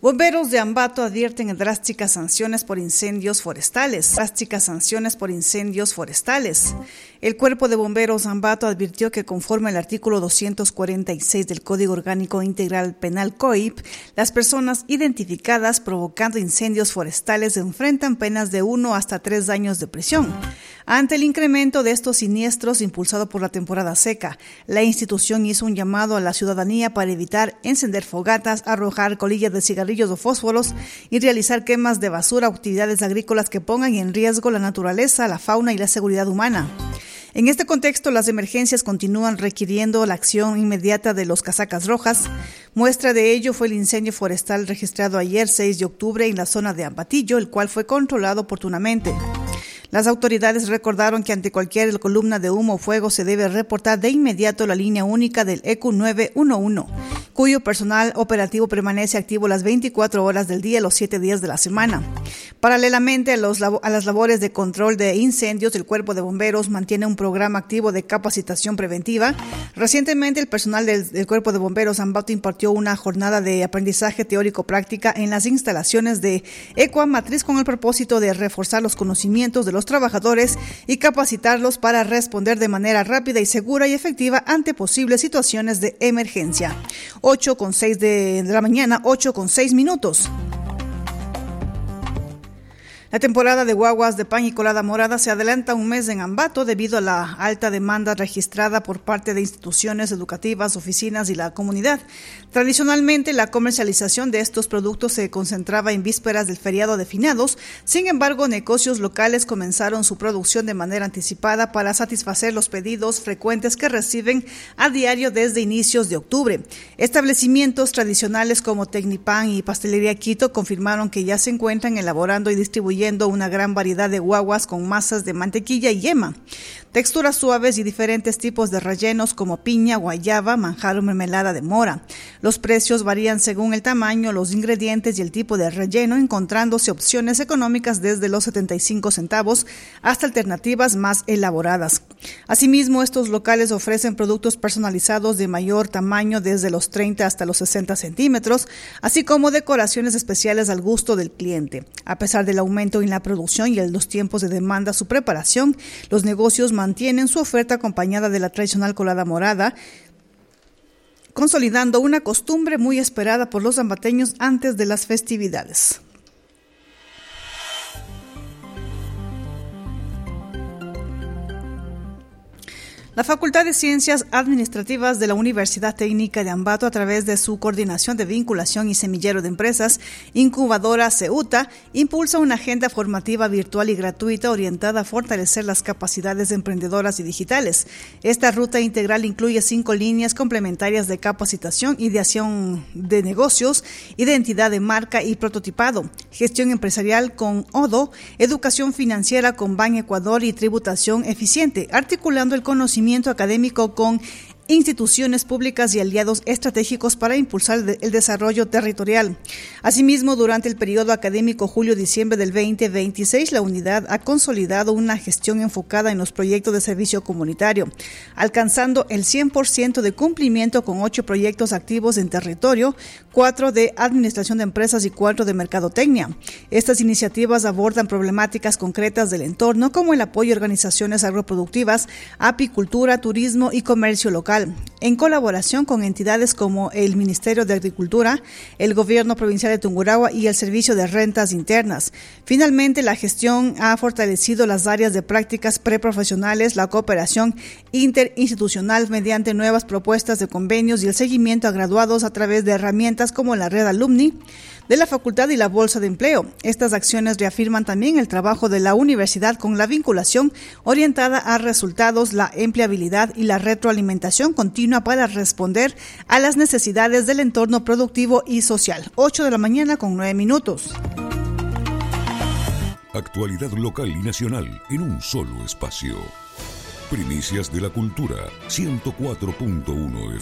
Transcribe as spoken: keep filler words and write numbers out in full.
Bomberos de Ambato advierten de drásticas sanciones por incendios forestales. Drásticas sanciones por incendios forestales. El Cuerpo de Bomberos Ambato advirtió que conforme al artículo doscientos cuarenta y seis del Código Orgánico Integral Penal C O I P, las personas identificadas provocando incendios forestales enfrentan penas de uno hasta tres años de prisión. Ante el incremento de estos siniestros impulsado por la temporada seca, la institución hizo un llamado a la ciudadanía para evitar encender fogatas, arrojar colillas de cigarrillos o fósforos y realizar quemas de basura o actividades agrícolas que pongan en riesgo la naturaleza, la fauna y la seguridad humana. En este contexto, las emergencias continúan requiriendo la acción inmediata de los casacas rojas. Muestra de ello fue el incendio forestal registrado ayer, seis de octubre, en la zona de Ambatillo, el cual fue controlado oportunamente. Las autoridades recordaron que ante cualquier columna de humo o fuego se debe reportar de inmediato la línea única del E Q nueve uno uno, cuyo personal operativo permanece activo las veinticuatro horas del día, los siete días de la semana. Paralelamente a, los, a las labores de control de incendios, el Cuerpo de Bomberos mantiene un programa activo de capacitación preventiva. Recientemente, el personal del, del Cuerpo de Bomberos Ambato impartió una jornada de aprendizaje teórico-práctica en las instalaciones de Ecua Matriz con el propósito de reforzar los conocimientos de los trabajadores y capacitarlos para responder de manera rápida y segura y efectiva ante posibles situaciones de emergencia. ocho con seis de, de la mañana, ocho con seis minutos. La temporada de guaguas de pan y colada morada se adelanta un mes en Ambato debido a la alta demanda registrada por parte de instituciones educativas, oficinas y la comunidad. Tradicionalmente, la comercialización de estos productos se concentraba en vísperas del feriado de finados. Sin embargo, negocios locales comenzaron su producción de manera anticipada para satisfacer los pedidos frecuentes que reciben a diario desde inicios de octubre. Establecimientos tradicionales como Tecnipan y Pastelería Quito confirmaron que ya se encuentran elaborando y distribuyendo una gran variedad de guaguas con masas de mantequilla y yema, texturas suaves y diferentes tipos de rellenos como piña, guayaba, manjar o mermelada de mora. Los precios varían según el tamaño, los ingredientes y el tipo de relleno, encontrándose opciones económicas desde los setenta y cinco centavos hasta alternativas más elaboradas. Asimismo, estos locales ofrecen productos personalizados de mayor tamaño desde los treinta hasta los sesenta centímetros, así como decoraciones especiales al gusto del cliente. A pesar del aumento en la producción y en los tiempos de demanda su preparación, los negocios mantienen su oferta acompañada de la tradicional colada morada, consolidando una costumbre muy esperada por los ambateños antes de las festividades. La Facultad de Ciencias Administrativas de la Universidad Técnica de Ambato, a través de su Coordinación de Vinculación y Semillero de Empresas, Incubadora CEUTA, impulsa una agenda formativa virtual y gratuita orientada a fortalecer las capacidades emprendedoras y digitales. Esta ruta integral incluye cinco líneas complementarias de capacitación, ideación de negocios, identidad de marca y prototipado, gestión empresarial con ODO, educación financiera con Ban Ecuador y tributación eficiente, articulando el conocimiento académico con instituciones públicas y aliados estratégicos para impulsar el desarrollo territorial. Asimismo, durante el periodo académico julio-diciembre del veinte veintiséis, la unidad ha consolidado una gestión enfocada en los proyectos de servicio comunitario, alcanzando el cien por ciento de cumplimiento con ocho proyectos activos en territorio, cuatro de administración de empresas y cuatro de mercadotecnia. Estas iniciativas abordan problemáticas concretas del entorno, como el apoyo a organizaciones agroproductivas, apicultura, turismo y comercio local, en colaboración con entidades como el Ministerio de Agricultura, el Gobierno Provincial de Tungurahua y el Servicio de Rentas Internas. Finalmente, la gestión ha fortalecido las áreas de prácticas preprofesionales, la cooperación interinstitucional mediante nuevas propuestas de convenios y el seguimiento a graduados a través de herramientas como la Red Alumni de la Facultad y la Bolsa de Empleo. Estas acciones reafirman también el trabajo de la universidad con la vinculación orientada a resultados, la empleabilidad y la retroalimentación continua para responder a las necesidades del entorno productivo y social. ocho de la mañana con nueve minutos. Actualidad local y nacional en un solo espacio. Primicias de la Cultura, ciento cuatro punto uno F M.